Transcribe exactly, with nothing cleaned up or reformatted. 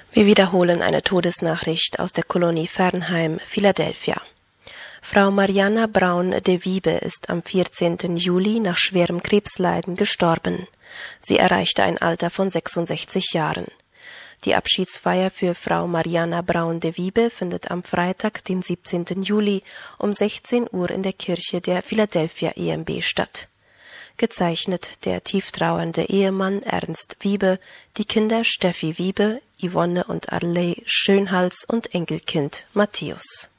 Wir wiederholen eine Todesnachricht aus der Kolonie Fernheim, Philadelphia. Frau Mariana Braun de Wiebe ist am vierzehnten Juli nach schwerem Krebsleiden gestorben. Sie erreichte ein Alter von sechsundsechzig Jahren. Die Abschiedsfeier für Frau Mariana Braun de Wiebe findet am Freitag, den siebzehnten Juli um sechzehn Uhr in der Kirche der Philadelphia E M B statt. Gezeichnet der tieftrauernde Ehemann Ernst Wiebe, die Kinder Steffi Wiebe, Yvonne und Arley Schönhals und Enkelkind Matthäus.